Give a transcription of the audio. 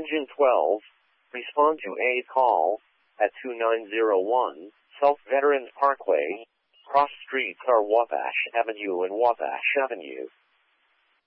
Engine 12, respond to a call at 2901 South Veterans Parkway, cross streets are Wabash Avenue and Wabash Avenue.